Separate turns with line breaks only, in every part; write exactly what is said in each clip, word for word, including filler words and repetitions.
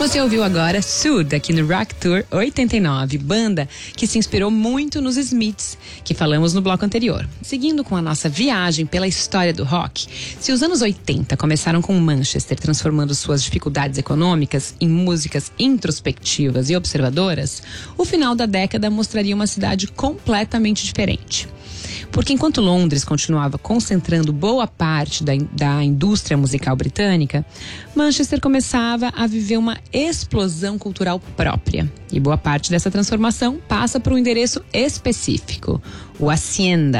Você ouviu agora Sud, aqui no Rock Tour oitenta e nove, banda que se inspirou muito nos Smiths, que falamos no bloco anterior. Seguindo com a nossa viagem pela história do rock, se os anos oitenta começaram com Manchester transformando suas dificuldades econômicas em músicas introspectivas e observadoras, o final da década mostraria uma cidade completamente diferente. Porque enquanto Londres continuava concentrando boa parte da, da indústria musical britânica, Manchester começava a viver uma explosão cultural própria. E boa parte dessa transformação passa por um endereço específico, o Hacienda.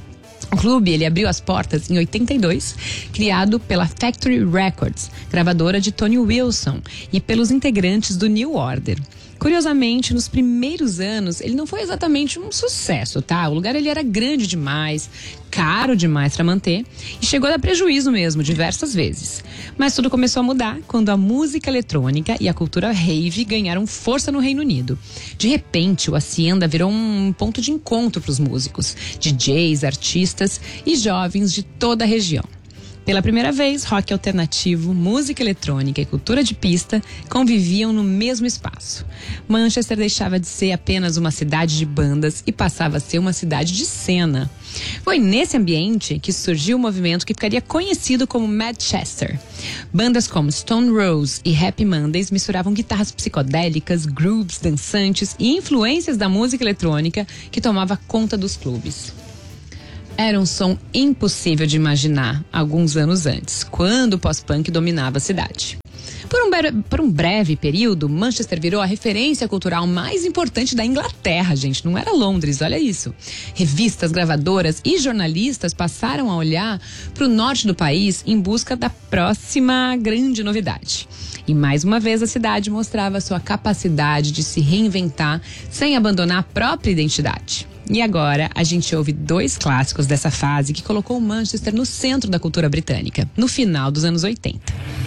O clube ele abriu as portas em oitenta e dois, criado pela Factory Records, gravadora de Tony Wilson, e pelos integrantes do New Order. Curiosamente, nos primeiros anos, ele não foi exatamente um sucesso, tá? O lugar ele era grande demais, caro demais para manter e chegou a dar prejuízo mesmo, diversas vezes. Mas tudo começou a mudar quando a música eletrônica e a cultura rave ganharam força no Reino Unido. De repente, o Hacienda virou um ponto de encontro para os músicos, D Js, artistas e jovens de toda a região. Pela primeira vez, rock alternativo, música eletrônica e cultura de pista conviviam no mesmo espaço. Manchester deixava de ser apenas uma cidade de bandas e passava a ser uma cidade de cena. Foi nesse ambiente que surgiu o movimento que ficaria conhecido como Manchester. Bandas como Stone Roses e Happy Mondays misturavam guitarras psicodélicas, grooves dançantes e influências da música eletrônica que tomava conta dos clubes. Era um som impossível de imaginar alguns anos antes, quando o pós-punk dominava a cidade. Por um, bre- por um breve período, Manchester virou a referência cultural mais importante da Inglaterra, gente. Não era Londres, olha isso. Revistas, gravadoras e jornalistas passaram a olhar para o norte do país em busca da próxima grande novidade. E mais uma vez a cidade mostrava sua capacidade de se reinventar sem abandonar a própria identidade. E agora a gente ouve dois clássicos dessa fase que colocou Manchester no centro da cultura britânica, no final dos anos oitenta.